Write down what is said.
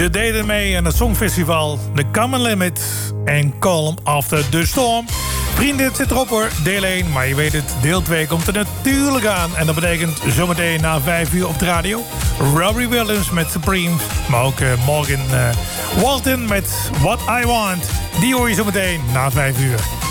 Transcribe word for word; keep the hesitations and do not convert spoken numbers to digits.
Ze deden mee aan het Songfestival The Common Limit en Calm After the Storm. Vrienden, het zit erop hoor, deel één. Maar je weet het, deel twee komt er natuurlijk aan. En dat betekent zometeen na vijf uur op de radio Robbie Williams met Supreme. Maar ook uh, Morgan uh, Walton met What I Want. Die hoor je zometeen na vijf uur.